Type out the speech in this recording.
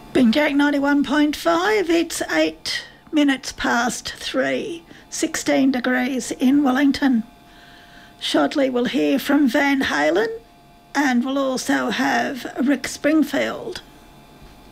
Binjack 91.5, it's 8 minutes past 3, 16 degrees in Wellington. Shortly we'll hear from Van Halen and we'll also have Rick Springfield